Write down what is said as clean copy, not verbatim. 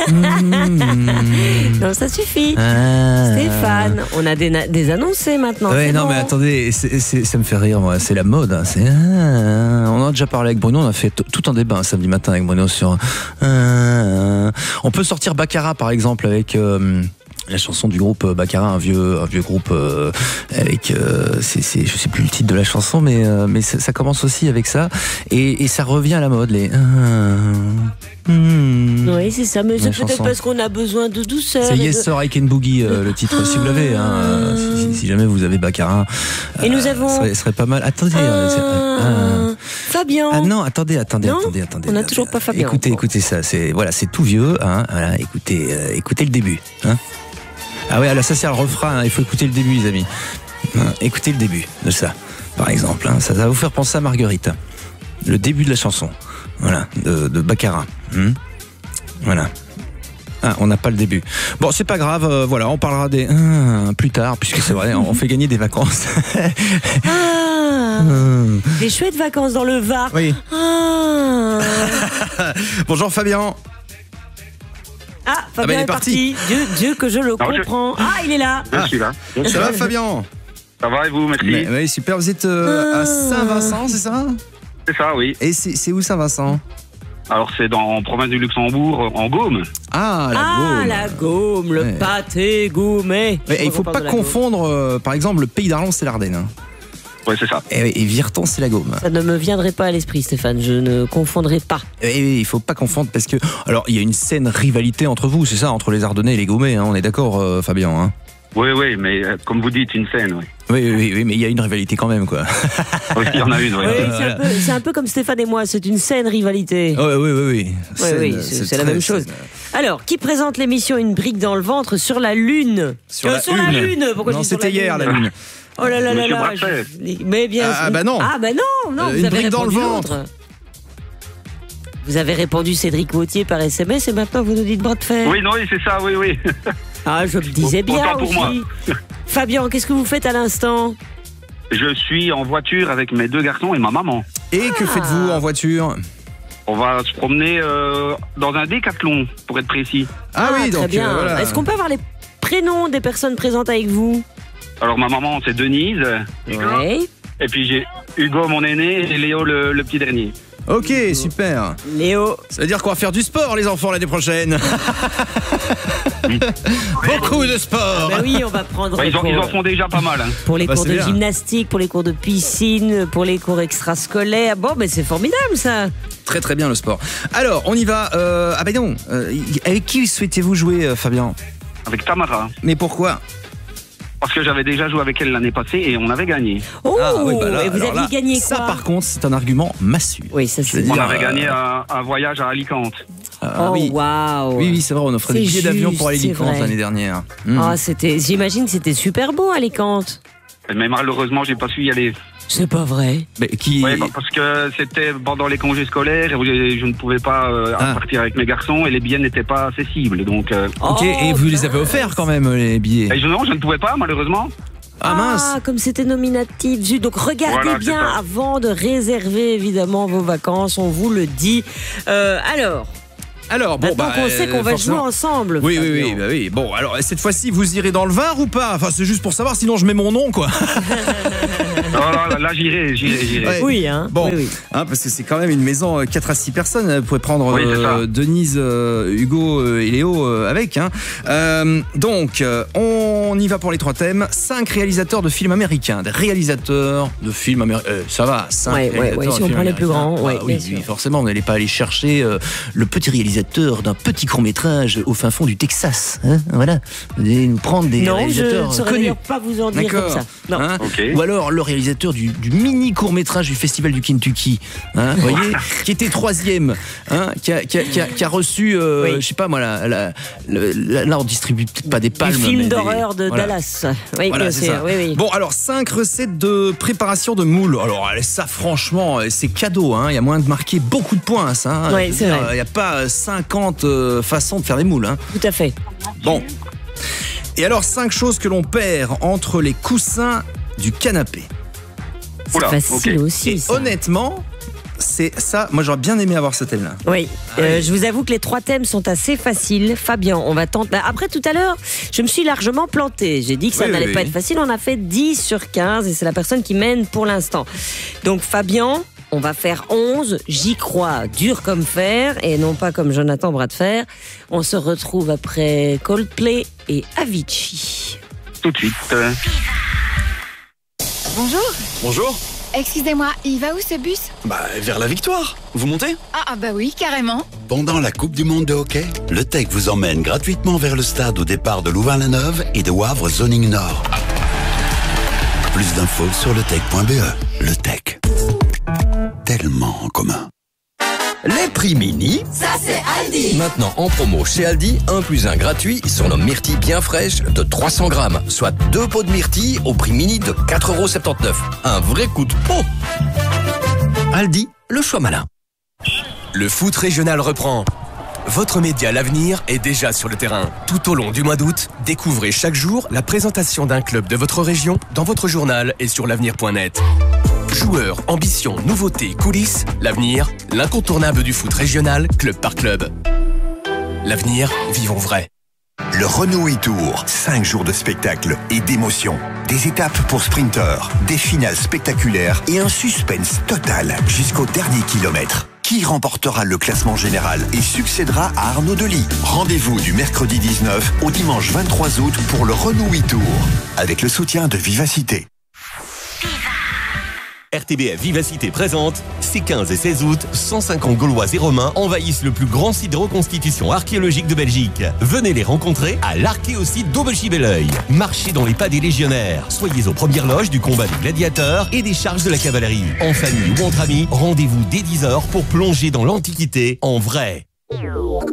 Non, ça suffit. Stéphane, on a des annoncés maintenant. Ouais, non, bon. mais attendez, ça me fait rire, moi. C'est la mode. Hein. On en a déjà parlé avec Bruno. On a fait tout un débat un samedi matin avec Bruno sur. On peut sortir Baccarat, par exemple, avec. La chanson du groupe Baccarat, un vieux groupe avec je sais plus le titre de la chanson, mais ça commence aussi avec ça et ça revient à la mode les. Oui, c'est ça, mais c'est peut-être chanson. parce qu'on a besoin de douceur. C'est Yes Sir I Can Boogie le titre, si vous l'avez, hein, si jamais vous avez Baccarat. Et nous avons. Serait pas mal. Attendez. Fabien. Ah non, attendez. Non, on n'a toujours pas Fabien. Écoutez ça, c'est tout vieux, hein. Voilà, écoutez le début, hein. Ah ouais, là ça c'est le refrain, hein, il faut écouter le début, les amis. Écoutez le début de ça, par exemple, hein, ça va vous faire penser à Marguerite. Le début de la chanson, voilà, de Baccarat. Voilà. Ah, on n'a pas le début. Bon, c'est pas grave, voilà, on parlera des plus tard, puisque c'est vrai, on fait gagner des vacances. Des chouettes vacances dans le Var. Oui. Bonjour Fabien. Ah, Fabien il est est parti. Dieu que je le comprends. Ah, il est là. Je suis là. Ça va Fabien? Ça va et vous, merci. Oui, super, vous êtes à Saint-Vincent, c'est ça? C'est ça, oui. Et c'est où Saint-Vincent? Alors, c'est en province du Luxembourg, en Gaume. Ah, la Gaume. Le pâté gourmet. Il ne faut pas confondre, par exemple, le pays d'Arlon, c'est l'Ardenne. Hein. Ouais, c'est ça. Et Virton, c'est la Gaume. Ça ne me viendrait pas à l'esprit, Stéphane. Je ne confondrai pas. Et il faut pas confondre parce que, alors, il y a une saine rivalité entre vous, c'est ça, entre les Ardennais et les Gaumais. Hein, on est d'accord, Fabien. Hein. Oui, mais comme vous dites, une scène, oui. Oui, mais il y a une rivalité quand même, quoi. Oui, il y en a une, oui. C'est un peu comme Stéphane et moi. C'est une saine rivalité. Oui. C'est la même chose. Alors, qui présente l'émission Une brique dans le ventre sur la Lune? Sur la Lune. Pourquoi non, c'était hier, la Lune. Oh là là là Monsieur là. Brachet. Mais bien. Ah bah non. Ah bah non, vous une avez brique dans le répondu ventre. l'autre. Vous avez répondu Cédric Wautier par SMS et maintenant vous nous dites bras de fer. Oui, non, c'est ça, oui. Ah, je me disais bien Autant pour aussi. moi. Fabien, qu'est-ce que vous faites à l'instant? Je suis en voiture avec mes 2 garçons et ma maman. Et que faites-vous en voiture? On va se promener dans un décathlon, pour être précis. Ah oui, très donc bien. voilà. Est-ce qu'on peut avoir les prénoms des personnes présentes avec vous? Alors, ma maman, c'est Denise. Oui. Et puis, j'ai Hugo, mon aîné, et Léo, le petit dernier. Ok, super. Léo. Ça veut dire qu'on va faire du sport, les enfants, l'année prochaine. Beaucoup de sport. Ben oui, on va prendre Ils en font déjà pas mal. Hein. pour les cours c'est de bien. gymnastique, pour les cours de piscine, pour les cours extrascolaires. Bon, mais c'est formidable ça. Très très bien le sport. Alors, on y va. Ah ben non. Avec qui souhaitez-vous jouer, Fabien? Avec Tamara. Mais pourquoi? Parce que j'avais déjà joué avec elle l'année passée et on avait gagné. Oh, oui, bah là, et vous alors aviez là, gagné quoi? Ça, par contre, c'est un argument massu. Oui, ça c'est. On avait gagné un voyage à Alicante. Oh, oui. waouh. Oui, c'est vrai, on offrait des C'est billets d'avion pour aller à juste, c'est Alicante vrai. l'année dernière. Ah, j'imagine que c'était super beau Alicante. Mais malheureusement, j'ai pas su y aller. C'est pas vrai. Mais qui... Oui, parce que c'était pendant les congés scolaires et je ne pouvais pas partir avec mes garçons et les billets n'étaient pas accessibles. Donc, Ok, et vous les avez offerts quand même, les billets? non, je ne pouvais pas, malheureusement. Ah mince. Comme c'était nominatif. Zut. Donc regardez Voilà, bien c'est ça. avant de réserver évidemment vos vacances, on vous le dit. Alors, bon, maintenant qu'on sait qu'on va jouer forcément. ensemble. Oui, Fabien. oui. Bon, alors cette fois-ci, vous irez dans le Var ou pas? Enfin, c'est juste pour savoir, sinon je mets mon nom, quoi. Là, j'irai. Ouais. Oui, hein. Bon, Oui. hein, parce que c'est quand même une maison 4 à 6 personnes. Vous pouvez prendre Oui, c'est ça. Denise, Hugo et Léo avec. Hein. Donc, on y va pour les 3 thèmes. 5 réalisateurs de films américains. Des réalisateurs de films américains. Ça va, 5 réalisateurs de si on films prend les plus américains. grands. Ah, oui, forcément, vous n'allez pas aller chercher le petit réalisateur d'un petit court-métrage au fin fond du Texas. Hein, voilà. Vous allez nous prendre des Non, je réalisateurs ne saurais connus. d'ailleurs pas vous en dire comme ça. Non. Hein, Ok. ou alors le réalisateur du mini court-métrage du Festival du Kentucky, hein, vous voyez, qui était 3e, hein, qui a reçu, je sais pas moi, là on distribue peut-être pas des palmes. Du film mais d'horreur de voilà. Dallas. Oui, Voilà, bien c'est sûr. ça. Oui. Bon, alors 5 recettes de préparation de moules. Alors ça, franchement, c'est cadeau. Hein. Il y a moyen de marquer beaucoup de points, ça. Hein. Oui, c'est vrai. Il n'y a pas 50 façons de faire des moules. Hein. Tout à fait. Bon. Et alors 5 choses que l'on perd entre les coussins du canapé. C'est Oula, facile ok. aussi. Et Ça. honnêtement, c'est ça. Moi, j'aurais bien aimé avoir ce thème-là. Oui, je vous avoue que les 3 thèmes sont assez faciles. Fabien, on va tenter. Après, tout à l'heure, je me suis largement plantée. J'ai dit que ça n'allait pas être facile. On a fait 10 sur 15 et c'est la personne qui mène pour l'instant. Donc, Fabien, on va faire 11. J'y crois, dur comme fer et non pas comme Jonathan bras de fer. On se retrouve après Coldplay et Avicii. Tout de suite. Bonjour. Bonjour. Excusez-moi, il va où ce bus? Vers la victoire. Vous montez? Ah bah oui, carrément. Pendant la Coupe du Monde de hockey, le TEC vous emmène gratuitement vers le stade au départ de Louvain-la-Neuve et de Wavre Zoning Nord. Plus d'infos sur letec.be. Le TEC. Tellement en commun. Les prix mini, ça c'est Aldi. Maintenant en promo chez Aldi, 1 + 1 gratuit sur nos myrtilles bien fraîches de 300 grammes, soit 2 pots de myrtilles au prix mini de 4,79 €. Un vrai coup de pot. Aldi, le choix malin. Le foot régional reprend. Votre média L'Avenir est déjà sur le terrain. Tout au long du mois d'août, découvrez chaque jour la présentation d'un club de votre région dans votre journal et sur l'avenir.net. Joueurs, ambitions, nouveautés, coulisses, L'Avenir, l'incontournable du foot régional, club par club. L'Avenir, vivons vrai. Le Renault e-Tour, 5 jours de spectacle et d'émotion. Des étapes pour sprinteurs, des finales spectaculaires et un suspense total jusqu'au dernier kilomètre. Qui remportera le classement général et succédera à Arnaud Delis? Rendez-vous du mercredi 19 au dimanche 23 août pour le Renault e-Tour, avec le soutien de Vivacité. RTBF Vivacité présente, ces 15 et 16 août, 150 Gaulois et Romains envahissent le plus grand site de reconstitution archéologique de Belgique. Venez les rencontrer à l'archéosite d'Aubechy-Belleuil. Marchez dans les pas des légionnaires. Soyez aux premières loges du combat des gladiateurs et des charges de la cavalerie. En famille ou entre amis, rendez-vous dès 10 h pour plonger dans l'Antiquité en vrai.